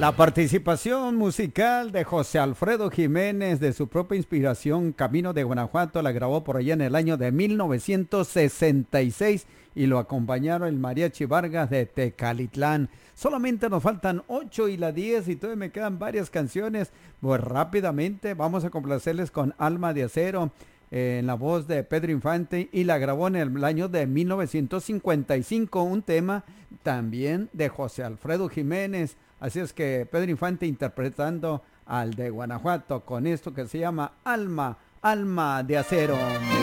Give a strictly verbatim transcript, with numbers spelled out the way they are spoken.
La participación musical de José Alfredo Jiménez, de su propia inspiración, Camino de Guanajuato, la grabó por allá en el año de mil novecientos sesenta y seis y lo acompañaron el Mariachi Vargas de Tecalitlán. Solamente nos faltan ocho y la diez y todavía me quedan varias canciones. Pues rápidamente vamos a complacerles con Alma de Acero, eh, en la voz de Pedro Infante, y la grabó en el año de mil novecientos cincuenta y cinco, un tema también de José Alfredo Jiménez. Así es que Pedro Infante interpretando al de Guanajuato con esto que se llama Alma, Alma de Acero.